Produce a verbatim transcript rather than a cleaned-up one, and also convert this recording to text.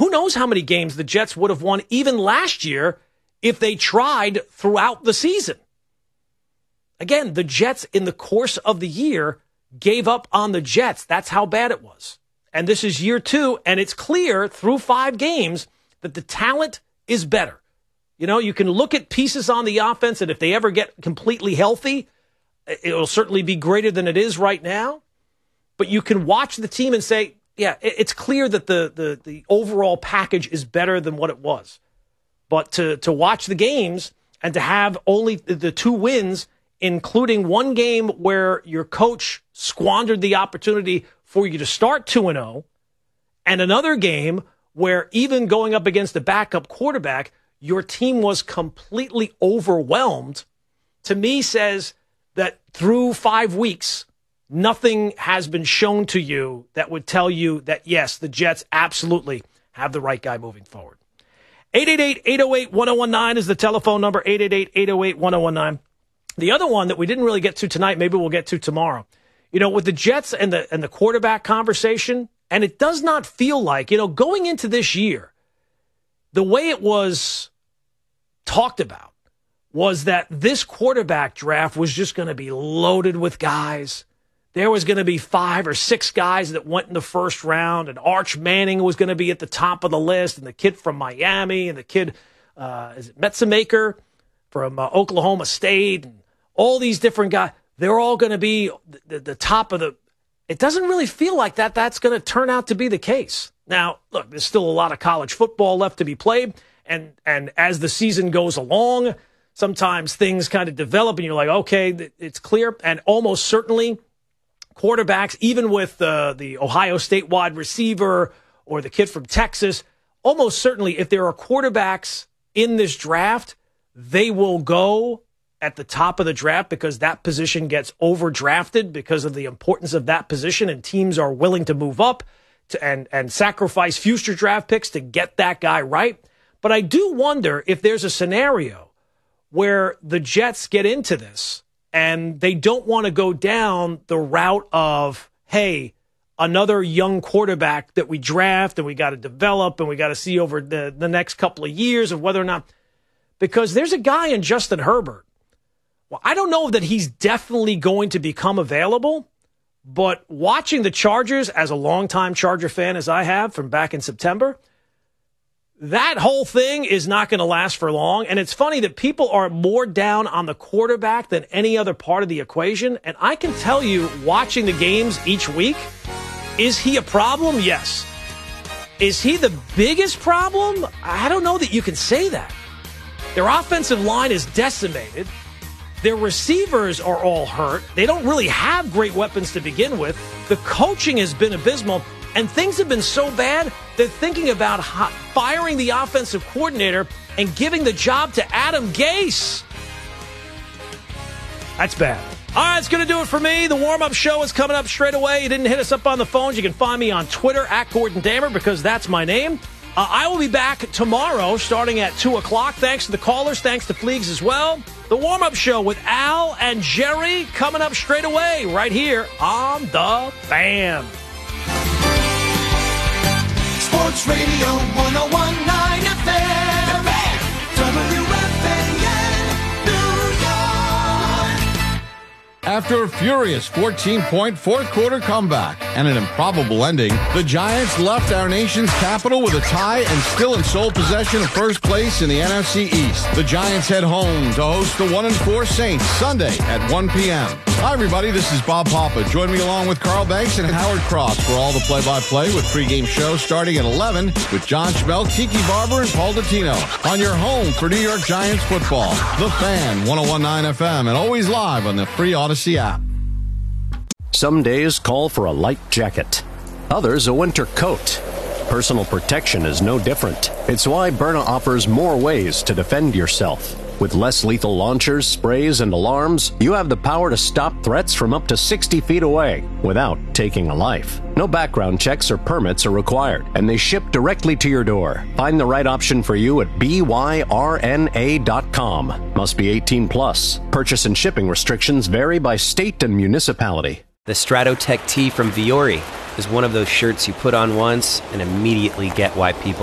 Who knows how many games the Jets would have won even last year if they tried throughout the season. Again, the Jets in the course of the year gave up on the Jets. That's how bad it was. And this is year two, and it's clear through five games that the talent is better. You know, you can look at pieces on the offense, and if they ever get completely healthy, it'll certainly be greater than it is right now. But you can watch the team and say, yeah, it's clear that the the, the overall package is better than what it was. But to, to watch the games and to have only the two wins, including one game where your coach squandered the opportunity for you to start two and oh, and another game where even going up against a backup quarterback, your team was completely overwhelmed, to me says that through five weeks, nothing has been shown to you that would tell you that, yes, the Jets absolutely have the right guy moving forward. eight eight eight, eight oh eight, one oh one nine is the telephone number, eight eight eight, eight oh eight, one oh one nine. The other one that we didn't really get to tonight, maybe we'll get to tomorrow. You know, with the Jets and the and the quarterback conversation, and it does not feel like, you know, going into this year, the way it was talked about was that this quarterback draft was just going to be loaded with guys. There was going to be five or six guys that went in the first round, and Arch Manning was going to be at the top of the list, and the kid from Miami, and the kid, uh, is it Metzemaker from uh, Oklahoma State, and all these different guys. They're all going to be the, the top of the. It doesn't really feel like that. That's going to turn out to be the case. Now, look, there's still a lot of college football left to be played, and and as the season goes along, sometimes things kind of develop, and you're like, okay, it's clear, and almost certainly quarterbacks, even with uh, the Ohio State wide receiver or the kid from Texas, almost certainly if there are quarterbacks in this draft, they will go at the top of the draft because that position gets overdrafted because of the importance of that position, and teams are willing to move up to, and, and sacrifice future draft picks to get that guy right. But I do wonder if there's a scenario where the Jets get into this and they don't want to go down the route of, hey, another young quarterback that we draft and we got to develop and we got to see over the, the next couple of years of whether or not, because there's a guy in Justin Herbert. Well, I don't know that he's definitely going to become available, but watching the Chargers as a longtime Charger fan as I have from back in September, that whole thing is not going to last for long. And it's funny that people are more down on the quarterback than any other part of the equation. And I can tell you, watching the games each week, is he a problem? Yes. Is he the biggest problem? I don't know that you can say that. Their offensive line is decimated. Their receivers are all hurt. They don't really have great weapons to begin with. The coaching has been abysmal. And things have been so bad, they're thinking about hot, firing the offensive coordinator and giving the job to Adam Gase. That's bad. All right, it's going to do it for me. The warm-up show is coming up straight away. You didn't hit us up on the phones. You can find me on Twitter, at Gordon Damer, because that's my name. Uh, I will be back tomorrow starting at two o'clock. Thanks to the callers. Thanks to Fleegs as well. The warm-up show with Al and Jerry coming up straight away right here on The Fan. Sports Radio one oh one point nine F M. W F A N, New York. After a furious fourteen-point fourth-quarter comeback and an improbable ending, the Giants left our nation's capital with a tie and still in sole possession of first place in the N F C East. The Giants head home to host the one and four Saints Sunday at one p.m. Hi, everybody. This is Bob Papa. Join me along with Carl Banks and Howard Cross for all the play-by-play with pregame show starting at eleven with John Schmelk, Tiki Barber, and Paul Dottino on your home for New York Giants football. The Fan, one oh one point nine F M, and always live on the free Odyssey app. Some days call for a light jacket. Others a winter coat. Personal protection is no different. It's why Byrna offers more ways to defend yourself. With less lethal launchers, sprays, and alarms, you have the power to stop threats from up to sixty feet away without taking a life. No background checks or permits are required, and they ship directly to your door. Find the right option for you at B Y R N A dot com. Must be eighteen plus. Purchase and shipping restrictions vary by state and municipality. The Stratotech tee from Viore is one of those shirts you put on once and immediately get why people